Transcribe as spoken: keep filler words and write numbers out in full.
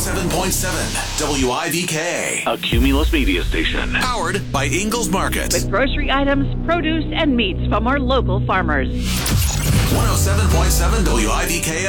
seven point seven W I V K. A Cumulus media station. Powered by Ingalls Market. With grocery items, produce, and meats from our local farmers. one oh seven point seven W I V K